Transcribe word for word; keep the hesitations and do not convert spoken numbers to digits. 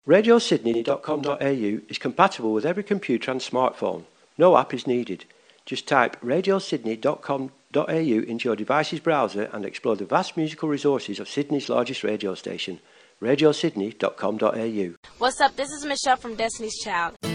radio sydney dot com dot a u is compatible with every computer and smartphone. No app is needed. Just type radio sydney dot com dot a u into your device's browser and explore the vast musical resources of Sydney's largest radio station, radio sydney dot com dot a u. What's up? This is Michelle from Destiny's Child.